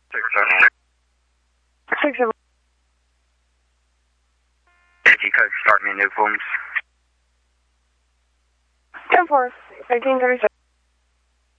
6 7. Energy code, start me new forms. 10 4, 1337.